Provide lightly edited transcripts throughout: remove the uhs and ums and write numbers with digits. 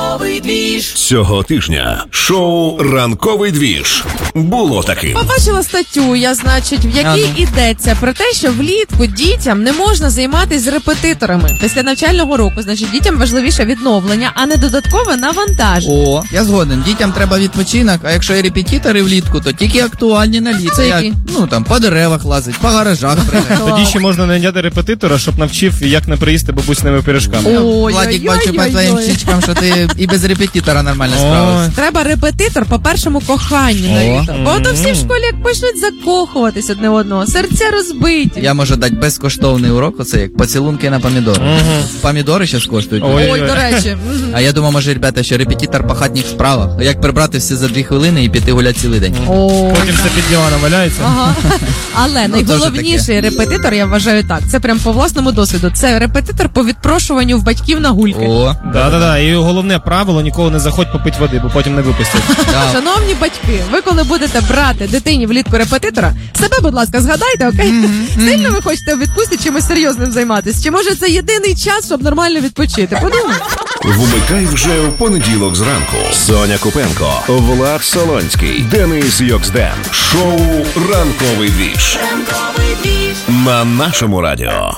Ранковий двіж. Цього тижня шоу «Ранковий двіж» було таким. Побачила статтю, в якій йдеться про те, що влітку дітям не можна займатися з репетиторами. Після навчального року, дітям важливіше відновлення, а не додаткове навантаження. О, я згоден. Дітям треба відпочинок, а якщо є репетитори влітку, то тільки актуальні на літо. Які? По деревах лазить, по гаражах пригати. Тоді ще можна найняти репетитора, щоб навчив, як не приїсти бабусними пиріжками. Владик, бачу по твоїм щічкам, що ти і без репетитора нормально справився. Треба репетитор по першому коханню на літо. Бо то всі в школі як почнуть закохуватись одне одного, серця розбиті. Я можу дати безкоштовний урок, оце як поцілунки на помідори. Помідори зараз коштують. Ой, до речі. А я думав, може, ребята, що репетитор по хатніх справах. Як прибрати все за 2 хвилини і піти гуляти цілий день. Потім все під диваном валяється. Ага. Але найголовніший репетитор, я вважаю так, це прям по власному досвіду. Це репетитор по відпрошуванню в батьків на гульки. О, да. І головне правило, ніколи не заходь попити води, бо потім не випустять. Шановні батьки, ви коли будете брати дитині влітку репетитора, себе, будь ласка, згадайте, окей? Сильно ви хочете в відпустці чимось серйозним займатися? Чи може це єдиний час, щоб нормально відпочити? Подумайте. Вмикай вже в понеділок зранку. Соня Купенко, Влад Солонський, Денис Йоксден. Шоу «Ранковий двіж» на нашому радіо.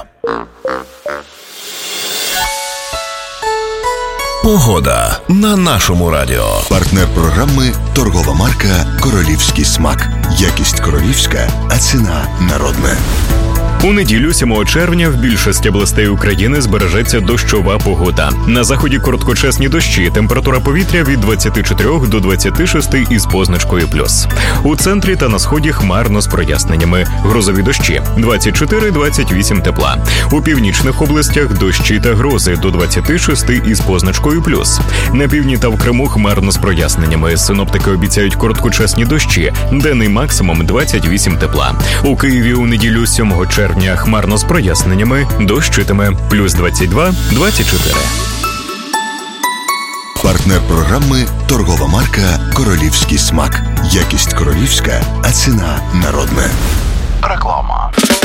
Погода на нашому радіо. Партнер програми – торгова марка «Королівський смак». Якість королівська, а ціна народна. У неділю 7 червня в більшості областей України збережеться дощова погода. На заході короткочасні дощі, температура повітря від 24 до 26 із позначкою плюс. У центрі та на сході хмарно з проясненнями. Грозові дощі 24-28 тепла. У північних областях дощі та грози до 26 із позначкою плюс. На півдні та в Криму хмарно з проясненнями. Синоптики обіцяють короткочасні дощі, денний максимум 28 тепла. У Києві у неділю 7 червня хмарно з проясненнями, дощитиме плюс 22-24. Партнер програми – торгова марка «Королівський смак». Якість королівська, а ціна народна. Реклама.